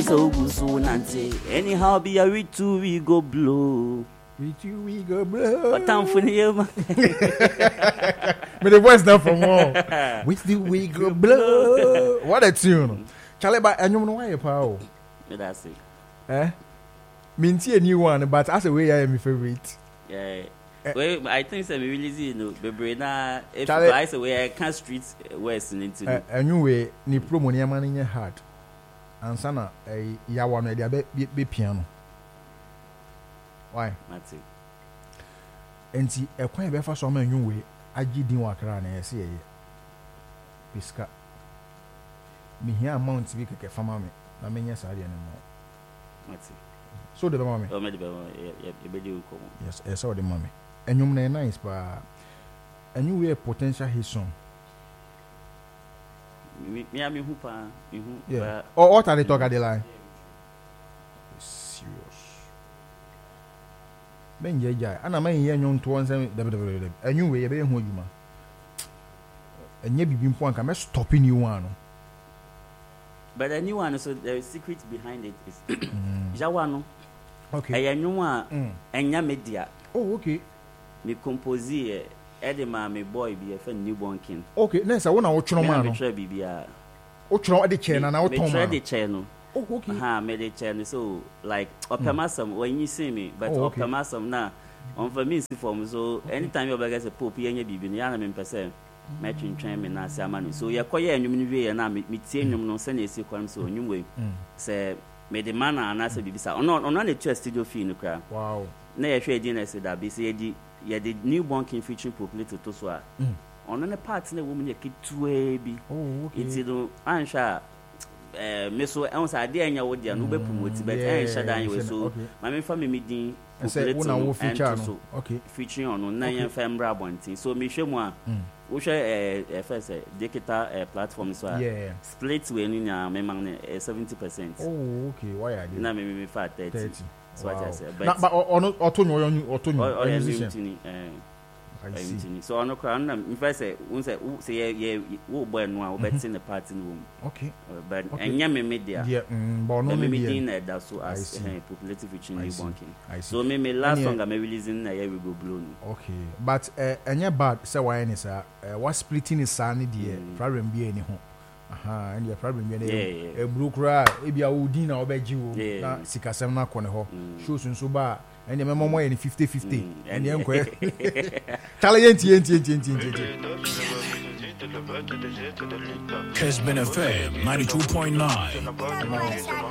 so nanti. Anyhow, be a we two we go blow. We go blow. What time for you? But the voice down from more. With the we go blow. What a tune. Charlie, but I don't know why you power. That's it. Minty a new one, but as a way I am my favorite. Yeah. Well, I think we release Bebrena. If Charlie, I say we can streets west into. A new way, ni promo ni man in your heart. And sana ya one idea be piano. Why? That's it. And see a quite better some new way. I did not walk around and say, Pisca. Me here amount to be a farmer. I mean, yes, I didn't know. That's it. So the mommy. Oh, maybe you come. Yes, I saw the mommy. And you may nice, but a new way potential his son. Me, I'm hooper. Yeah. Or what are they talking the line? Serious. Ben yeah, and I mean here young to one a new way, a very who you man. And you be point can stopping you one. But the new one, so the secret behind it is Jawano. Okay. A new one, and ya media. Oh, okay. Me compose Edema, my boy, be a friend newborn king. Okay, next I want to watch no man. Try BBR. Watch no the channel and I will try the channel. Oh, okay. Made the channel. So, like, Opamasum, when you see me, but Opamasum now, on for me, so anytime you're like a pope, and you be in percent. Matching train me na siamanu so ye koye enwum wie na me tie enwum no se na esi kwam so onwum we se me de man na se bibisa ono na tu studio fee no kra wow na ye hwe di na se da be se ye di newborn king featuring populated to so a ono ne part na wo mu ye ketua bi oh okay it do ansha me so en sa de anya wo dia no be promote but en sha dan we so ma me fa me medin populated so okay featuring ono na ye fa mbra bontin so me hwe mu a we share first digital platform so split we ni na me man 70%. Oh okay, why are they? Na me fa 30. So what I say. But otonyo musician. So ono kra na me first say ye wo boy no a wo bet in the party no. Okay. But enya me media. Yeah, but no me na that so as populative featuring newborn king. So me last song I me releasing na here we go blow. Okay. But enya bad say why any sir what splitting is sane there problem be any ho. Aha, and your problem be e blue cry e bia odi na obeji wo na sikasem na kone ho. Shows nso ba and the memo any 50-50 and the uncle Talent Kesben FM 92.9